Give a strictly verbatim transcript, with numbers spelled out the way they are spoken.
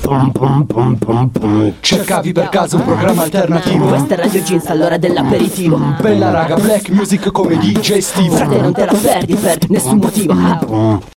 pum pum pum pum pum. Cercavi per caso un programma alternativo? Questa è Radio Jeans, all'ora dell'aperitivo. Bella raga, black music come D J Steve. Frate, non te la perdi per nessun motivo.